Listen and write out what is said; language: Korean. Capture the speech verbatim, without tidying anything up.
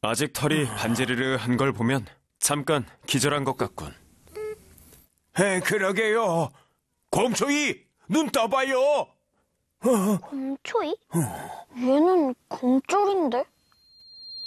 아직 털이 반지르르한 걸 보면 잠깐 기절한 것 같군. 에, 그러게요. 곰초이, 눈 떠봐요. 곰초이? 얘는 곰쫄인데?